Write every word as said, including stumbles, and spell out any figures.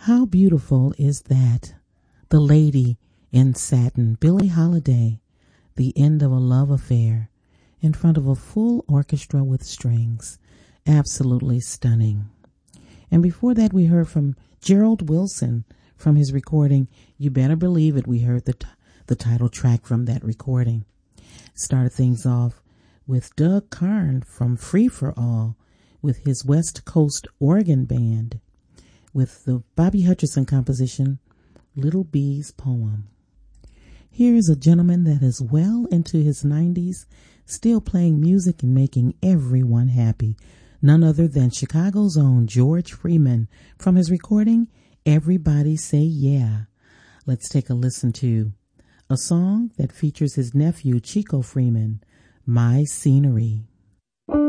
How beautiful is that? The Lady in Satin, Billie Holiday, the end of a love affair, in front of a full orchestra with strings. Absolutely stunning. And before that, we heard from Gerald Wilson from his recording, You Better Believe It. We heard the, t- the title track from that recording. Started things off with Doug Karn from Free for All with his West Coast Organ Band with the Bobby Hutcherson composition, Little Bee's Poem. Here is a gentleman that is well into his nineties, still playing music and making everyone happy. None other than Chicago's own George Freeman from his recording, Everybody Say Yeah. Let's take a listen to a song that features his nephew, Chico Freeman, My Scenery.